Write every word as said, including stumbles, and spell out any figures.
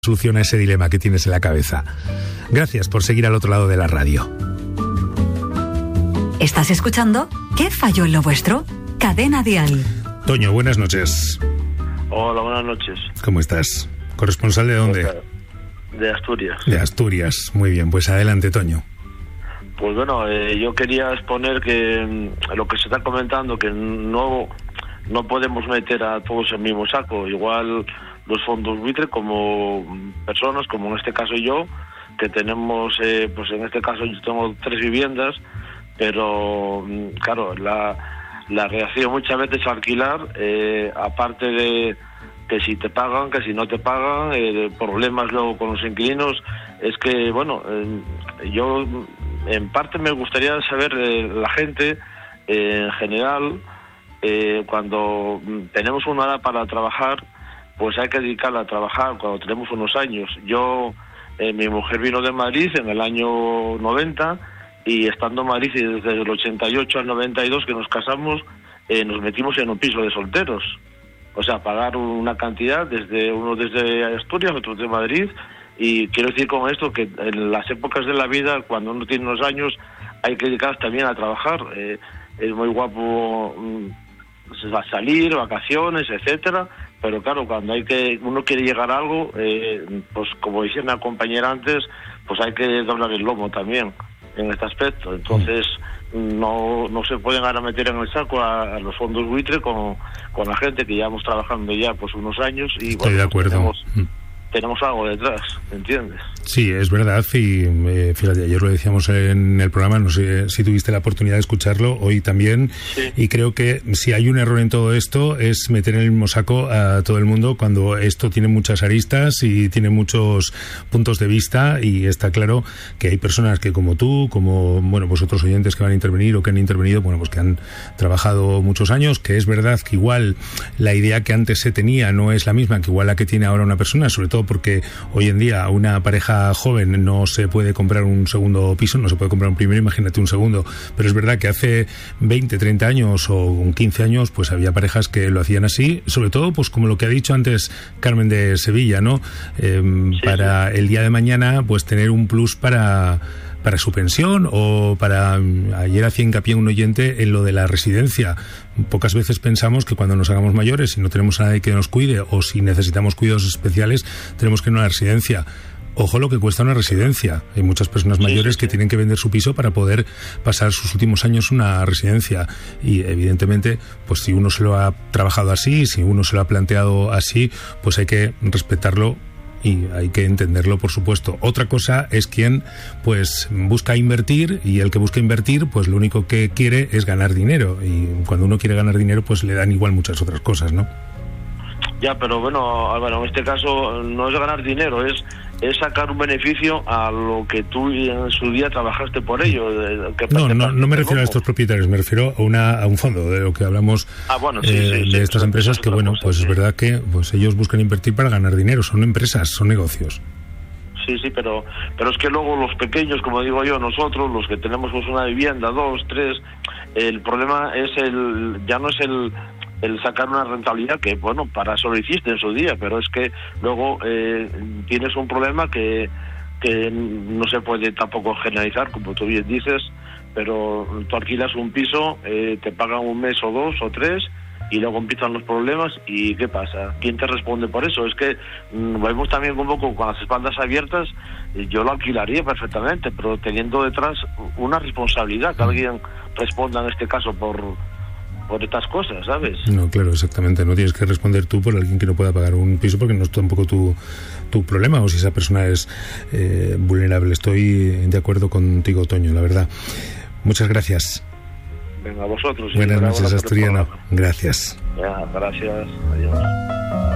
solución a ese dilema que tienes en la cabeza. Gracias por seguir al otro lado de la radio. ¿Estás escuchando? ¿Qué falló en lo vuestro? Cadena Dial. Toño, buenas noches. Hola, buenas noches. ¿Cómo estás? ¿Corresponsal de dónde? De Asturias. De Asturias, muy bien. Pues adelante, Toño. Pues bueno, eh, yo quería exponer que mm, lo que se está comentando, que no, no podemos meter a todos en el mismo saco. Igual los fondos buitre como personas, como en este caso yo, que tenemos, eh, pues en este caso yo tengo tres viviendas, pero claro, la, la reacción muchas veces a alquilar, eh, aparte de que si te pagan, que si no te pagan, eh, de problemas luego con los inquilinos, es que, bueno, eh, yo en parte me gustaría saber eh, la gente, eh, en general, eh, cuando tenemos una edad para trabajar, pues hay que dedicarla a trabajar cuando tenemos unos años. Yo, eh, mi mujer vino de Madrid en el año noventa, y estando en Madrid desde el ochenta y ocho al noventa y dos que nos casamos, eh, nos metimos en un piso de solteros. O sea, pagar una cantidad, desde uno desde Asturias, otro de Madrid, y quiero decir con esto que en las épocas de la vida, cuando uno tiene unos años, hay que dedicarse también a trabajar. Eh, es muy guapo mm, a salir, vacaciones, etcétera, pero claro, cuando hay que uno quiere llegar a algo, eh, pues como decía una compañera antes, pues hay que doblar el lomo también en este aspecto. Entonces no no se pueden ahora meter en el saco a, a los fondos buitre con, con la gente que llevamos trabajando ya pues unos años y estoy bueno, de acuerdo. Tenemos, tenemos algo detrás, ¿entiendes? Sí, es verdad, y eh, fíjate, ayer lo decíamos en el programa, no sé si tuviste la oportunidad de escucharlo, hoy también, sí. Y creo que si hay un error en todo esto es meter en el mismo saco a todo el mundo cuando esto tiene muchas aristas y tiene muchos puntos de vista, y está claro que hay personas que como tú, como bueno, pues otros oyentes que van a intervenir o que han intervenido, bueno, pues que han trabajado muchos años, que es verdad que igual la idea que antes se tenía no es la misma que igual la que tiene ahora una persona, sobre todo porque hoy en día una pareja joven no se puede comprar un segundo piso, no se puede comprar un primero, imagínate un segundo, pero es verdad que hace veinte, treinta años o quince años pues había parejas que lo hacían así, sobre todo pues como lo que ha dicho antes Carmen de Sevilla, ¿no? Eh, sí, para sí. El día de mañana pues tener un plus para para su pensión, o para, ayer hacía hincapié un oyente en lo de la residencia. Pocas veces pensamos que cuando nos hagamos mayores, si no tenemos a nadie que nos cuide o si necesitamos cuidados especiales, tenemos que ir a una residencia. Ojo lo que cuesta una residencia. Hay muchas personas mayores que tienen que vender su piso para poder pasar sus últimos años en una residencia. Y evidentemente, pues si uno se lo ha trabajado así, si uno se lo ha planteado así, pues hay que respetarlo y hay que entenderlo, por supuesto. Otra cosa es quien pues busca invertir, y el que busca invertir pues lo único que quiere es ganar dinero, y cuando uno quiere ganar dinero pues le dan igual muchas otras cosas, ¿no? Ya, pero bueno, Álvaro, en este caso no es ganar dinero, es es sacar un beneficio a lo que tú en su día trabajaste por ello. Que no, no, no me refiero a estos propietarios, me refiero a una a un fondo, de lo que hablamos, ah, bueno, sí, eh, sí, sí, de estas sí, empresas sí, que, bueno, cosa, pues sí. Es verdad que pues ellos buscan invertir para ganar dinero, son empresas, son negocios. Sí, sí, pero pero es que luego los pequeños, como digo yo, nosotros, los que tenemos pues una vivienda, dos, tres, el problema es el ya no es el el sacar una rentabilidad, que bueno, para eso lo hiciste en su día, pero es que luego eh, tienes un problema que, que no se puede tampoco generalizar, como tú bien dices, pero tú alquilas un piso, eh, te pagan un mes o dos o tres, y luego empiezan los problemas, y ¿qué pasa? ¿Quién te responde por eso? Es que mmm, vemos también un poco con las espaldas abiertas, eh, yo lo alquilaría perfectamente, pero teniendo detrás una responsabilidad, que alguien responda en este caso por por estas cosas, ¿sabes? No, claro, exactamente. No tienes que responder tú por alguien que no pueda pagar un piso, porque no es tampoco tu, tu problema, o si esa persona es eh, vulnerable. Estoy de acuerdo contigo, Toño, la verdad. Muchas gracias. Venga, a vosotros. Buenas noches, Asturiano. Gracias. Ya, gracias. Adiós.